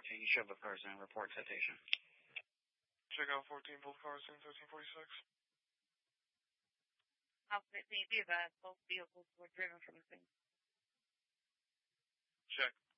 You should have a person. Report citation. Check out 14, both cars in 1346. Officer, be advised, both vehicles were driven from the scene. Check.